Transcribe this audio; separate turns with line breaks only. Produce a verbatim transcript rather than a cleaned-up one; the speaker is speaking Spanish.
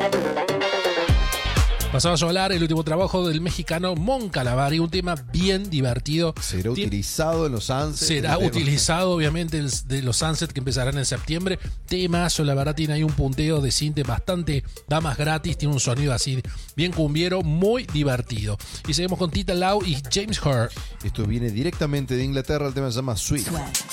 Pasaba a Solar, el último trabajo del mexicano Mon Calavari, un tema bien divertido.
¿Será utilizado en los Sunset?
Será utilizado, obviamente, el, de los Sunset que empezarán en septiembre. Temazo, la verdad, tiene ahí un punteo de cinte bastante damas gratis, tiene un sonido así bien cumbiero, muy divertido. Y seguimos con Tita Lau y James Hurd.
Esto viene directamente de Inglaterra, el tema se llama Sweet. Sweat.